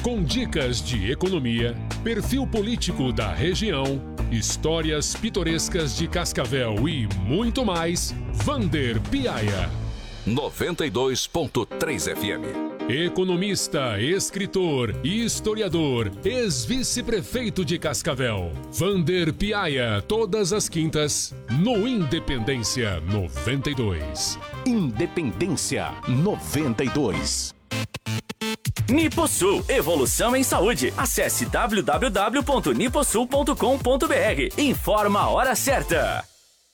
Com dicas de economia, perfil político da região, histórias pitorescas de Cascavel e muito mais, Vander Piaia. 92.3 FM. Economista, escritor e historiador, ex-vice-prefeito de Cascavel, Vander Piaia, todas as quintas, no Independência 92. Independência 92. Niposul, evolução em saúde. Acesse www.niposul.com.br. Informa a hora certa.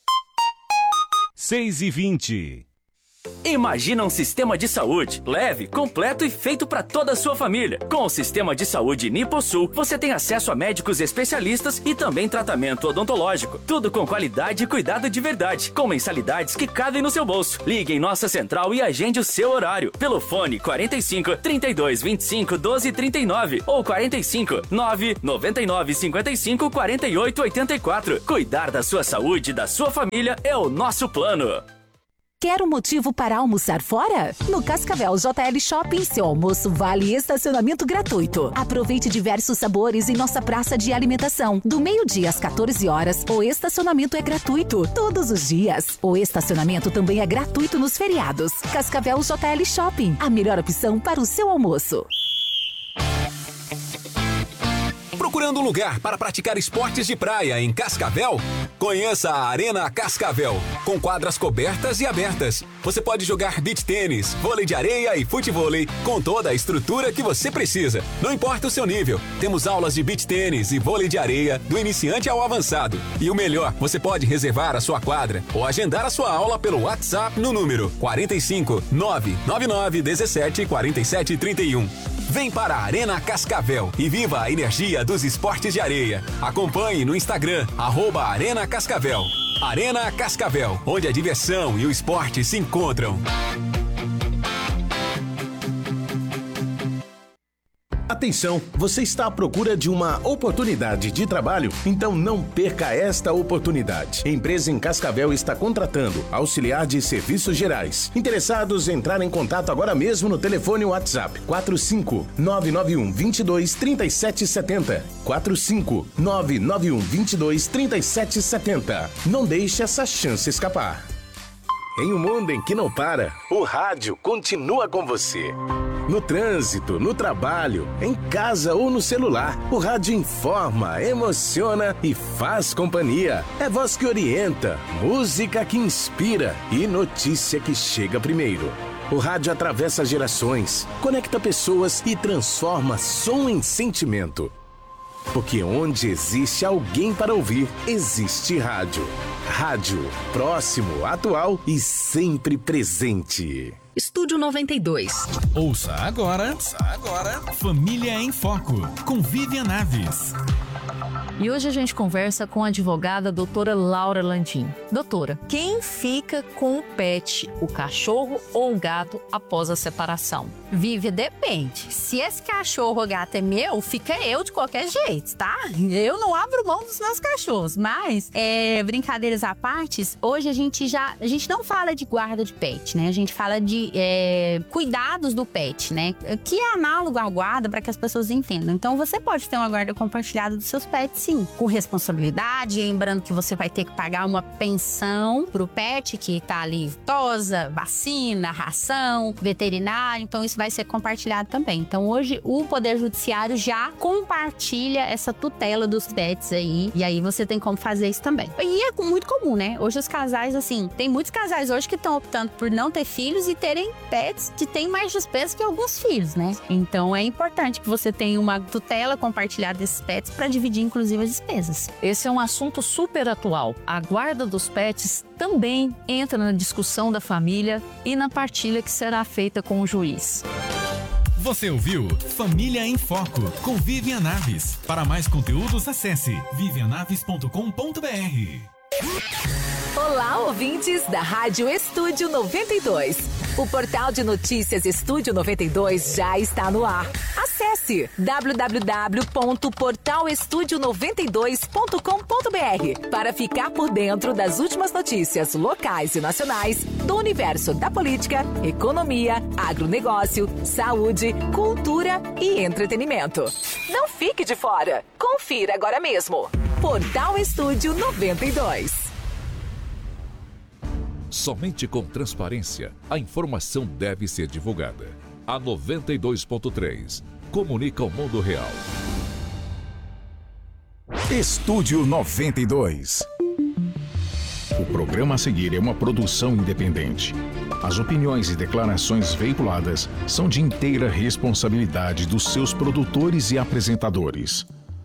6h20. Imagina um sistema de saúde leve, completo e feito para toda a sua família. Com o sistema de saúde Niposul, você tem acesso a médicos especialistas e também tratamento odontológico. Tudo com qualidade e cuidado de verdade, com mensalidades que cabem no seu bolso. Ligue em nossa central e agende o seu horário pelo fone 45 32 25 12 39 ou 45 9 99 55 48 84. Cuidar da sua saúde e da sua família é o nosso plano. Quer um motivo para almoçar fora? No Cascavel JL Shopping, seu almoço vale estacionamento gratuito. Aproveite diversos sabores em nossa praça de alimentação. Do meio-dia às 14 horas, o estacionamento é gratuito todos os dias. O estacionamento também é gratuito nos feriados. Cascavel JL Shopping, a melhor opção para o seu almoço. Procurando um lugar para praticar esportes de praia em Cascavel? Conheça a Arena Cascavel, com quadras cobertas e abertas. Você pode jogar beach tênis, vôlei de areia e futevôlei com toda a estrutura que você precisa. Não importa o seu nível, temos aulas de beach tênis e vôlei de areia do iniciante ao avançado. E o melhor, você pode reservar a sua quadra ou agendar a sua aula pelo WhatsApp no número 45 999 17 47 31. Vem para a Arena Cascavel e viva a energia dos esportes de areia. Acompanhe no Instagram, @Arena Cascavel. Arena Cascavel, onde a diversão e o esporte se encontram. Atenção, você está à procura de uma oportunidade de trabalho? Então não perca esta oportunidade. A empresa em Cascavel está contratando auxiliar de serviços gerais. Interessados, entrar em contato agora mesmo no telefone WhatsApp 45 991 22 37 70. 45 991 22 37 70. Não deixe essa chance escapar. Em um mundo em que não para, o rádio continua com você. No trânsito, no trabalho, em casa ou no celular, o rádio informa, emociona e faz companhia. É voz que orienta, música que inspira e notícia que chega primeiro. O rádio atravessa gerações, conecta pessoas e transforma som em sentimento. Porque onde existe alguém para ouvir, existe rádio. Rádio, próximo, atual e sempre presente. Estúdio 92. Ouça agora. Família em Foco, com Vivian Naves. E hoje a gente conversa com a advogada doutora Laura Landim. Doutora, quem fica com o pet, o cachorro ou o gato após a separação? Vive, depende. Se esse cachorro ou gato é meu, fica eu de qualquer jeito, tá? Eu não abro mão dos meus cachorros. Mas, brincadeiras à parte, hoje a gente não fala de guarda de pet, né? A gente fala de cuidados do pet, né? Que é análogo à guarda, para que as pessoas entendam. Então, você pode ter uma guarda compartilhada dos seus pets, sim, com responsabilidade, lembrando que você vai ter que pagar uma pensão pro pet que tá ali, tosa, vacina, ração, veterinário, então isso vai ser compartilhado também. Então hoje o Poder Judiciário já compartilha essa tutela dos pets aí, e aí você tem como fazer isso também. E é muito comum, né? Hoje os casais, assim, tem muitos casais hoje que estão optando por não ter filhos e terem pets que têm mais despesas que alguns filhos, né? Então é importante que você tenha uma tutela compartilhada desses pets para dividir, inclusive, as despesas. Esse é um assunto super atual. A guarda dos pets também entra na discussão da família e na partilha que será feita com o juiz. Você ouviu Família em Foco, com Vivian Naves. Para mais conteúdos, acesse vivianaves.com.br. Olá, ouvintes da Rádio Estúdio 92. O portal de notícias Estúdio 92 já está no ar. Acesse www.portalestudio92.com.br para ficar por dentro das últimas notícias locais e nacionais do universo da política, economia, agronegócio, saúde, cultura e entretenimento. Não fique de fora. Confira agora mesmo. Portal Estúdio 92. Somente com transparência, a informação deve ser divulgada. A 92.3 comunica o mundo real. Estúdio 92. O programa a seguir é uma produção independente. As opiniões e declarações veiculadas são de inteira responsabilidade dos seus produtores e apresentadores.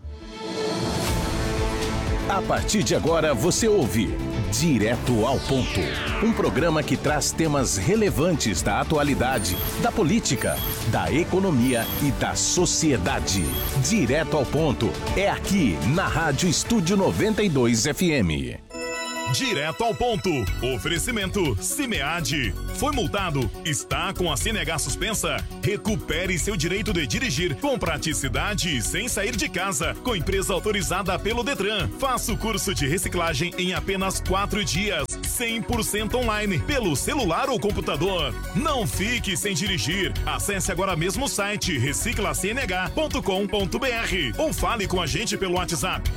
A partir de agora você ouve Direto ao Ponto, um programa que traz temas relevantes da atualidade, da política, da economia e da sociedade. Direto ao Ponto é aqui na Rádio Estúdio 92 FM. Direto ao ponto. Oferecimento Cimead. Foi multado? Está com a CNH suspensa? Recupere seu direito de dirigir com praticidade e sem sair de casa. Com empresa autorizada pelo Detran. Faça o curso de reciclagem em apenas 4 dias. 100% online, pelo celular ou computador. Não fique sem dirigir. Acesse agora mesmo o site reciclacnh.com.br ou fale com a gente pelo WhatsApp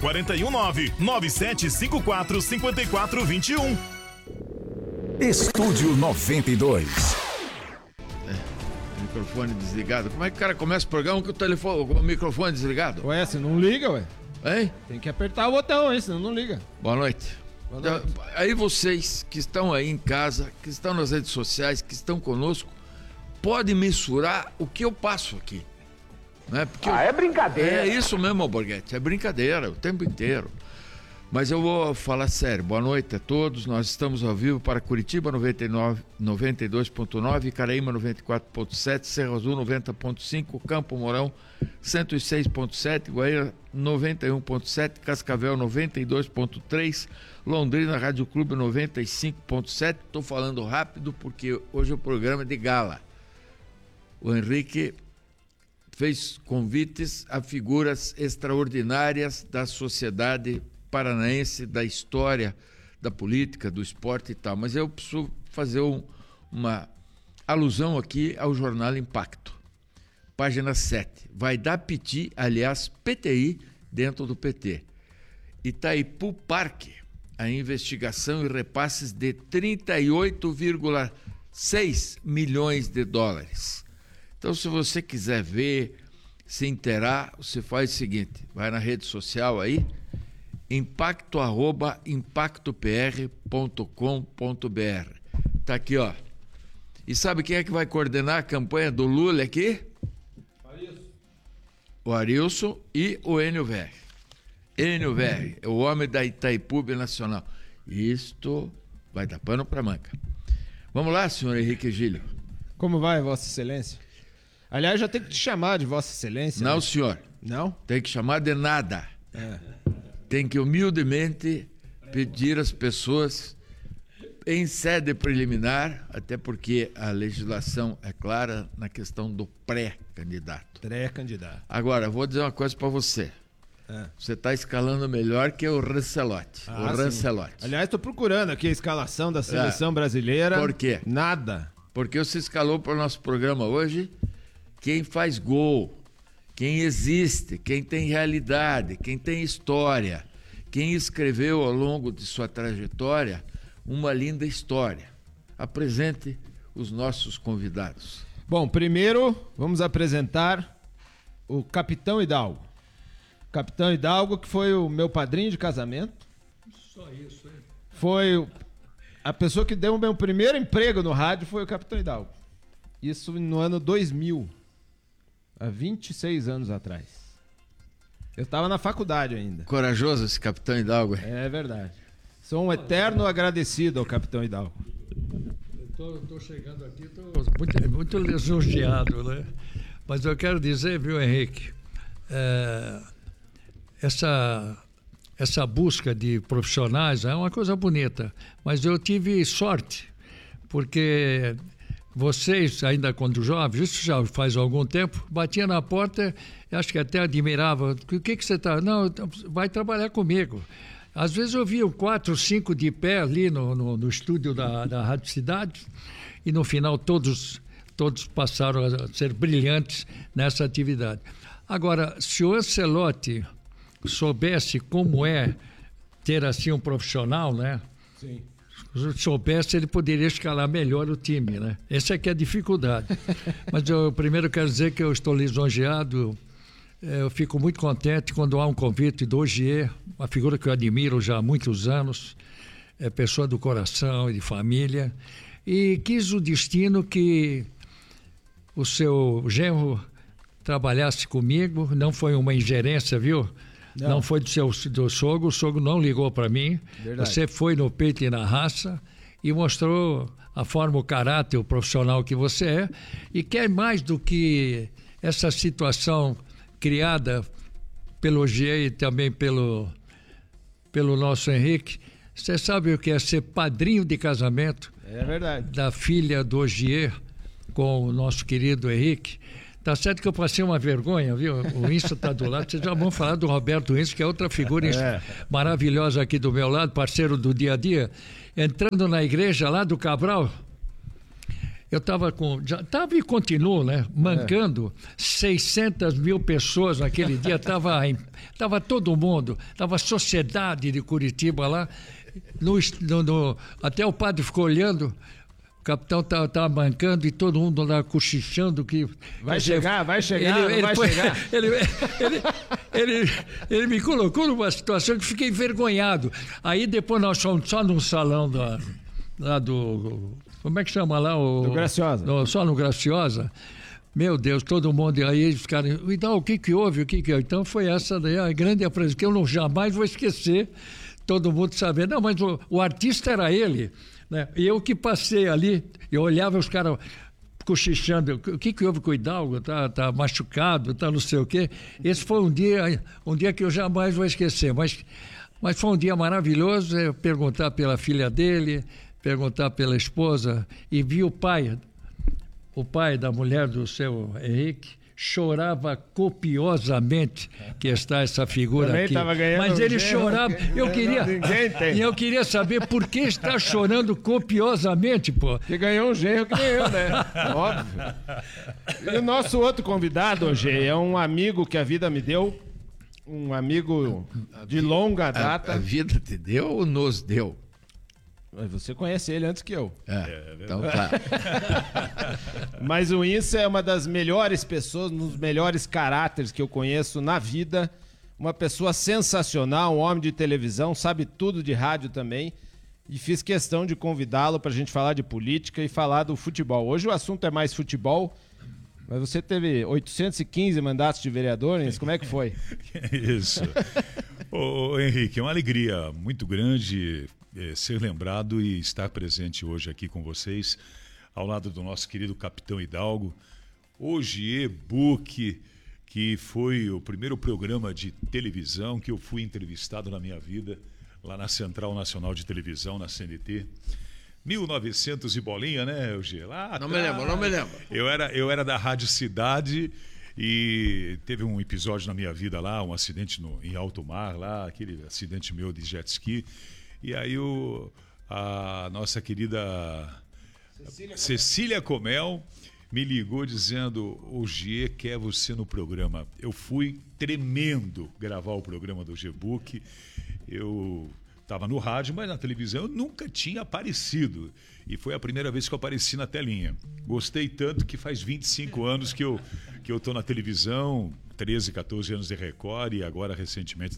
419-9754-5421. Estúdio 92. Microfone desligado. Como é que o cara começa o programa com o microfone desligado? Ué, você não liga, ué? Hein? Tem que apertar o botão, hein? Senão não liga. Boa noite. Boa noite. Aí vocês que estão aí em casa, que estão nas redes sociais, que estão conosco, podem mensurar o que eu passo aqui. Né? Porque é brincadeira. É isso mesmo, Borghetti. É brincadeira o tempo inteiro. Mas eu vou falar sério. Boa noite a todos. Nós estamos ao vivo para Curitiba 92.9, Caraíma 94.7, Serra Azul 90.5, Campo Mourão 106.7, Guaíra 91.7, Cascavel 92.3, Londrina Rádio Clube 95.7. Estou falando rápido porque hoje o programa é de gala. O Henrique fez convites a figuras extraordinárias da sociedade paranaense, da história, da política, do esporte e tal. Mas eu preciso fazer uma alusão aqui ao jornal Impacto. Página 7. Vai dar piti, aliás, PTI dentro do PT. Itaipu Parque, a investigação e repasses de 38,6 milhões de dólares. Então, se você quiser ver, se inteirar, você faz o seguinte, vai na rede social aí, impacto@impactopr.com.br. Tá aqui, ó. E sabe quem é que vai coordenar a campanha do Lula aqui? O Arilson e o Enio Verri. Enio Verri, é o homem da Itaipu Nacional. Isto vai dar pano pra manga. Vamos lá, senhor Henrique Gílio. Como vai, Vossa Excelência? Aliás, já tem que te chamar de Vossa Excelência. Não, né? senhor. Não? Tem que chamar de nada. Tem que humildemente pedir às pessoas em sede preliminar, até porque a legislação é clara na questão do pré-candidato. Pré-candidato. Agora, vou dizer uma coisa para você. Você está escalando melhor que o Rancelotti. Rancelotti. Aliás, estou procurando aqui a escalação da seleção brasileira. Por quê? Nada. Porque você escalou para o nosso programa hoje quem faz gol, quem existe, quem tem realidade, quem tem história, quem escreveu ao longo de sua trajetória uma linda história. Apresente os nossos convidados. Bom, primeiro vamos apresentar o Capitão Hidalgo. Capitão Hidalgo, que foi o meu padrinho de casamento. Só isso, hein? Foi a pessoa que deu o meu primeiro emprego no rádio, foi o Capitão Hidalgo. Isso no ano 2000, há 26 anos atrás. Eu estava na faculdade ainda. Corajoso esse Capitão Hidalgo. É verdade. Sou um eterno agradecido ao Capitão Hidalgo. Estou chegando aqui, estou muito lisonjeado, né? Mas eu quero dizer, viu, Henrique, essa busca de profissionais é uma coisa bonita, mas eu tive sorte, porque vocês, ainda quando jovens, isso já faz algum tempo, batia na porta, acho que até admirava. O que você está? Não, vai trabalhar comigo. Às vezes eu via 4, 5 de pé ali no estúdio da Rádio Cidade, e no final todos passaram a ser brilhantes nessa atividade. Agora, se o Ancelotti soubesse como é ter assim um profissional, né? Sim. Se soubesse, ele poderia escalar melhor o time, né? Essa é que é a dificuldade. Mas eu primeiro quero dizer que eu estou lisonjeado, eu fico muito contente quando há um convite do Ogier, uma figura que eu admiro já há muitos anos, é pessoa do coração e de família, e quis o destino que o seu genro trabalhasse comigo, não foi uma ingerência, viu? Não foi do sogro, o sogro não ligou para mim. Verdade. Você foi no peito e na raça e mostrou a forma, o caráter, o profissional que você é, e quer mais do que essa situação criada pelo Ogier e também pelo nosso Henrique. Você sabe o que é ser padrinho de casamento da filha do Ogier com o nosso querido Henrique? Tá certo que eu passei uma vergonha, viu? O Insta está do lado. Vocês já vão falar do Roberto Insta, que é outra figura maravilhosa aqui do meu lado, parceiro do dia a dia. Entrando na igreja lá do Cabral, eu estava e continuo, né? Mancando 600 mil pessoas naquele dia. Tava todo mundo, tava a sociedade de Curitiba lá. Até o padre ficou olhando. O capitão estava bancando e todo mundo lá cochichando que... Vai chegar. Ele me colocou numa situação que fiquei envergonhado. Aí depois nós fomos só num salão lá do... Como é que chama lá? Do Graciosa. Só no Graciosa. Meu Deus, todo mundo... Aí eles ficaram... Então, o que houve? Então foi essa daí, a grande apresentação, que eu jamais vou esquecer. Todo mundo sabendo. Não, mas o artista era ele. Né? E eu que passei ali, eu olhava os caras cochichando, o que houve com o Hidalgo? Tá machucado, tá não sei o quê. Esse foi um dia que eu jamais vou esquecer, mas foi um dia maravilhoso, perguntar pela filha dele, perguntar pela esposa, e vi o pai da mulher do seu Henrique, chorava copiosamente, que está essa figura também aqui. Mas ele chorava, eu queria saber por que está chorando copiosamente, pô. Que ganhou um genro que nem eu, né? Óbvio. E o nosso outro convidado hoje é um amigo que a vida me deu, um amigo de longa data. A vida te deu ou nos deu? Você conhece ele antes que eu. Então tá. Mas o Insa é uma das melhores pessoas, um dos melhores caráteres que eu conheço na vida. Uma pessoa sensacional, um homem de televisão, sabe tudo de rádio também. E fiz questão de convidá-lo para a gente falar de política e falar do futebol. Hoje o assunto é mais futebol, mas você teve 815 mandatos de vereador, Insa, como é que foi? Isso. Ô, Henrique, é uma alegria muito grande ser lembrado e estar presente hoje aqui com vocês, ao lado do nosso querido Capitão Hidalgo. Hoje, e-book, que foi o primeiro programa de televisão que eu fui entrevistado na minha vida, lá na Central Nacional de Televisão, na CNT. 1900 e bolinha, né, Eugê? Não me lembro. Eu era da Rádio Cidade e teve um episódio na minha vida lá, um acidente em alto mar, lá, aquele acidente meu de jet ski. E aí a nossa querida Cecília Comel me ligou dizendo: o G quer você no programa. Eu fui tremendo gravar o programa do G-Book. Eu estava no rádio, mas na televisão eu nunca tinha aparecido. E foi a primeira vez que eu apareci na telinha. Gostei tanto que faz 25 anos que eu estou na televisão, 13, 14 anos de Record e agora recentemente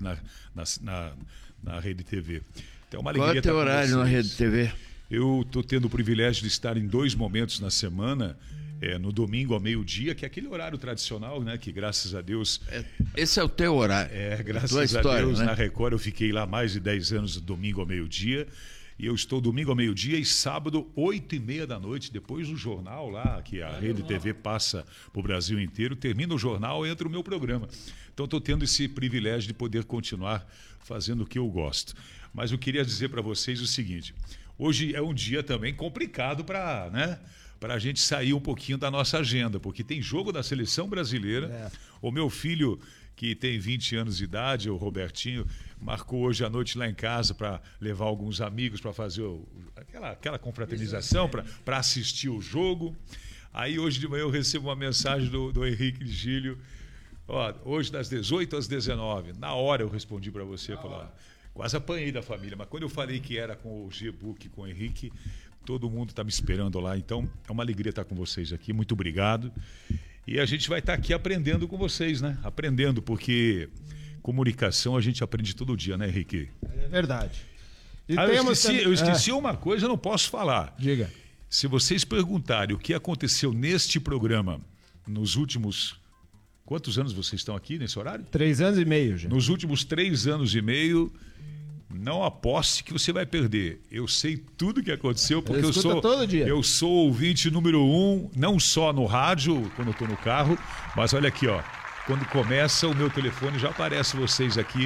na Rede TV. Então, uma alegria. Qual é o teu horário na Rede TV? Eu estou tendo o privilégio de estar em 2 momentos na semana, no domingo ao meio-dia, que é aquele horário tradicional, né? Que graças a Deus... Esse é o teu horário. Graças a Deus, né? Na Record eu fiquei lá mais de 10 anos, domingo ao meio-dia. E eu estou domingo ao meio-dia e sábado, 8h30 da noite, depois do jornal lá, que a Rede TV passa para o Brasil inteiro, termina o jornal, entra o meu programa. Então estou tendo esse privilégio de poder continuar fazendo o que eu gosto. Mas eu queria dizer para vocês o seguinte: hoje é um dia também complicado para para a gente sair um pouquinho da nossa agenda, porque tem jogo da Seleção Brasileira. O meu filho, que tem 20 anos de idade, o Robertinho, marcou hoje à noite lá em casa para levar alguns amigos para fazer aquela confraternização, para assistir o jogo. Aí hoje de manhã eu recebo uma mensagem do Henrique Gílio. Hoje das 18 às 19. Na hora eu respondi para você, quase apanhei da família, mas quando eu falei que era com o G-Book, com o Henrique, todo mundo está me esperando lá. Então é uma alegria estar com vocês aqui. Muito obrigado. E a gente vai estar aqui aprendendo com vocês, né? Aprendendo, porque comunicação a gente aprende todo dia, né, Henrique? É verdade. E eu esqueci uma coisa, eu não posso falar. Diga. Se vocês perguntarem o que aconteceu neste programa nos últimos... Quantos anos vocês estão aqui nesse horário? 3 anos e meio, já. Nos últimos 3 anos e meio, não aposte que você vai perder. Eu sei tudo o que aconteceu, porque eu sou ouvinte número 1, não só no rádio, quando eu estou no carro, mas olha aqui, quando começa o meu telefone já aparece vocês aqui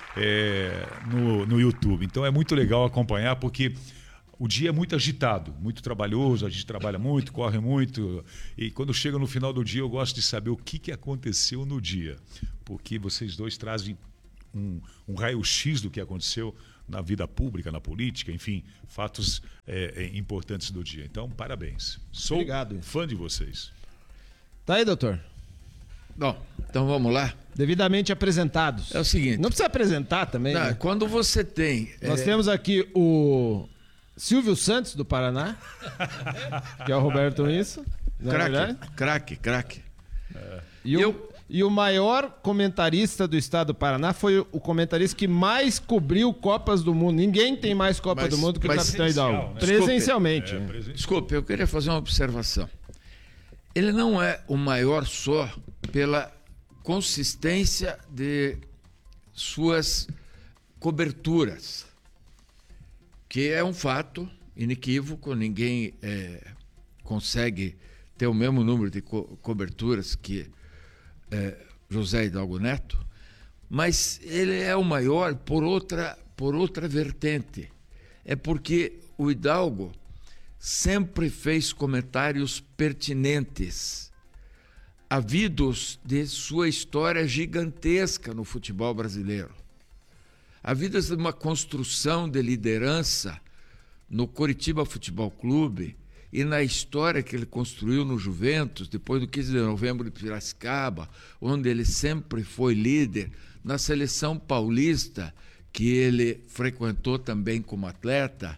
no YouTube. Então é muito legal acompanhar, porque o dia é muito agitado, muito trabalhoso, a gente trabalha muito, corre muito, e quando chega no final do dia eu gosto de saber o que aconteceu no dia, porque vocês dois trazem um raio-x do que aconteceu na vida pública, na política, enfim, fatos importantes do dia. Então, parabéns. Sou fã de vocês. Tá aí, doutor? Bom, então vamos lá. Devidamente apresentados. É o seguinte... Não precisa apresentar também, né? Quando você tem... Nós temos aqui o Silvio Santos, do Paraná, que é o Roberto Isso. Craque. E o maior comentarista do estado do Paraná foi o comentarista que mais cobriu Copas do Mundo. Ninguém tem mais Copa do Mundo que o Capitão Hidalgo. Né? Presencialmente. Desculpe, eu queria fazer uma observação. Ele não é o maior só pela consistência de suas coberturas, que é um fato inequívoco, ninguém consegue ter o mesmo número de coberturas que José Hidalgo Neto, mas ele é o maior por outra vertente. É porque o Hidalgo sempre fez comentários pertinentes, havidos de sua história gigantesca no futebol brasileiro, havidas de uma construção de liderança no Coritiba Futebol Clube e na história que ele construiu no Juventus, depois do 15 de novembro de Piracicaba, onde ele sempre foi líder, na seleção paulista, que ele frequentou também como atleta.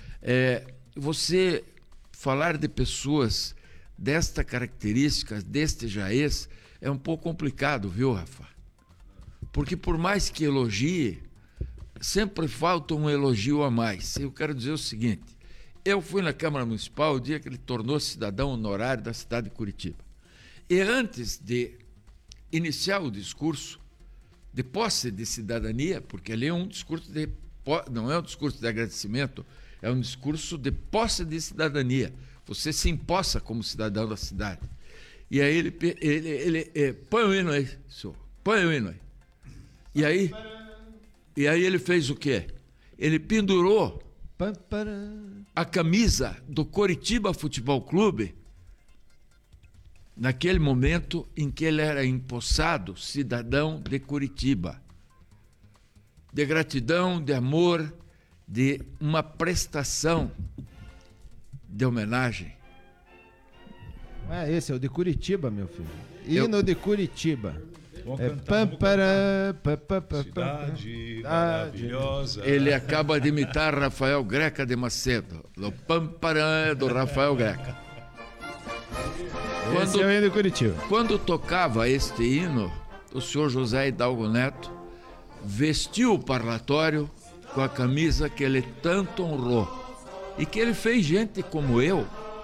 Você falar de pessoas desta característica, deste jaez, é um pouco complicado, viu, Rafa? Porque por mais que elogie, sempre falta um elogio a mais. Eu quero dizer o seguinte: eu fui na Câmara Municipal o dia que ele tornou-se cidadão honorário da cidade de Curitiba. E antes de iniciar o discurso de posse de cidadania, porque ali é um discurso não é um discurso de agradecimento, é um discurso de posse de cidadania. Você se empossa como cidadão da cidade. E aí ele põe o hino aí, senhor, põe o hino aí. E aí ele fez o quê? Ele pendurou a camisa do Coritiba Futebol Clube naquele momento em que ele era empossado cidadão de Curitiba. De gratidão, de amor, de uma prestação de homenagem. Esse é o de Curitiba, meu filho. Hino de Curitiba. Cidade maravilhosa. Ele acaba de imitar Rafael Greca de Macedo. O Pamparã do Rafael Greca. Esse é o hino de Curitiba. Quando tocava este hino, o senhor José Hidalgo Neto vestiu o parlatório com a camisa que ele tanto honrou e que ele fez gente como eu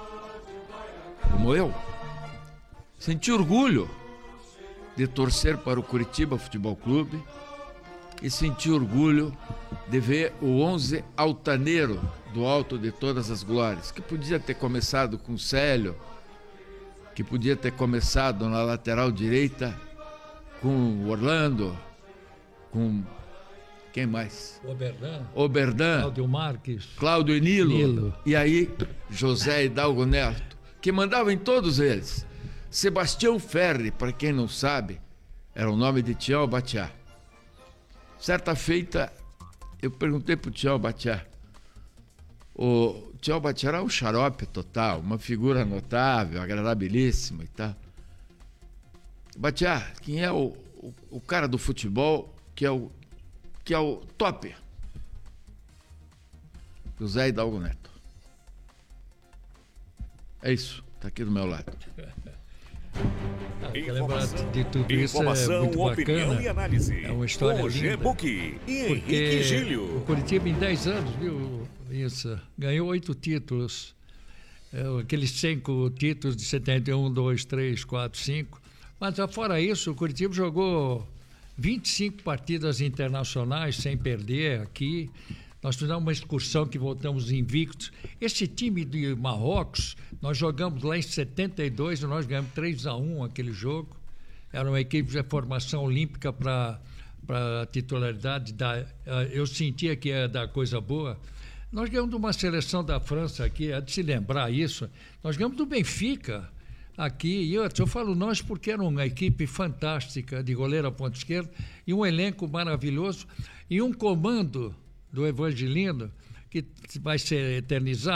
sentir orgulho de torcer para o Curitiba Futebol Clube e sentir orgulho de ver o 11 altaneiro do Alto de Todas as Glórias, que podia ter começado com Célio, que podia ter começado na lateral direita com Orlando, com quem mais? Oberdan. Cláudio Marques. Cláudio e Nilo. E aí, José Hidalgo Neto, que mandava em todos eles. Sebastião Ferri, para quem não sabe, era o nome de Tião Batiá. Certa feita, eu perguntei para o Tião Batiá. O Tião Batiá era um xarope total, uma figura notável, agradabilíssima e tal. Batiá, quem é o cara do futebol que é o top? José Hidalgo Neto. É isso, está aqui do meu lado. Informação, de tudo isso é muito opinião e análise. É uma história com linda. G-Book e Porque Henrique Gílio. o Curitiba em 10 anos, viu, isso, ganhou 8 títulos. Aqueles 5 títulos de 71, 2, 3, 4, 5. Mas fora isso, o Curitiba jogou 25 partidas internacionais sem perder aqui. Nós fizemos uma excursão que voltamos invictos. Esse time de Marrocos, nós jogamos lá em 72 e nós ganhamos 3-1 aquele jogo. Era uma equipe de formação olímpica para a titularidade. Eu sentia que ia dar coisa boa. Nós ganhamos de uma seleção da França aqui, há de se lembrar isso. Nós ganhamos do Benfica aqui. E eu falo nós porque era uma equipe fantástica, de goleiro a ponta esquerda, e um elenco maravilhoso, e um comando do Evangelino, que vai ser eternizado.